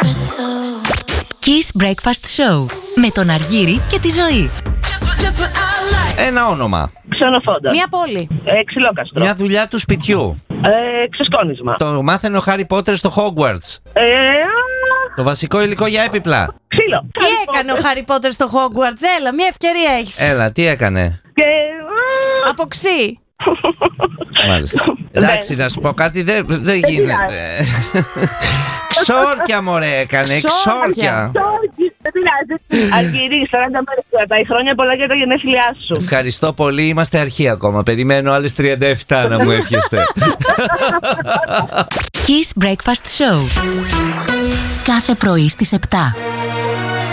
Kiss Breakfast Show με τον Αργύρη και τη Ζωή. Ένα όνομα. Ξενοφόντα. Μια πόλη. Ξυλόκαστρο. Μια δουλειά του σπιτιού. Ξεσκόνισμα. Το μάθαινε ο Χάρι Πότερ στο Hogwarts. Το βασικό υλικό για έπιπλα. Ξύλο. Τι έκανε ο Χάρι Πότερ στο Hogwarts? Έλα, μια ευκαιρία έχεις. Έλα, τι έκανε? Αποξύ. Μάλιστα. Εντάξει, να σου πω κάτι, δεν γίνεται. Ξόρκια μωρέ έκανε, ξόρκια. Δεν πειράζει. Αργυρί, 40 μέρες κρατάει. Χρόνια πολλά για τα γενέθλιά σου. Ευχαριστώ πολύ, είμαστε αρχή ακόμα. Περιμένω άλλες 37 να μου εύχεστε. Kiss Breakfast Show. Κάθε πρωί στις 7.